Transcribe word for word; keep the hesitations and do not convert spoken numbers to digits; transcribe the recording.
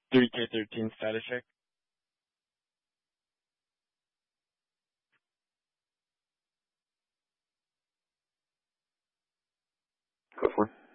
three K thirteen status check. Go for it.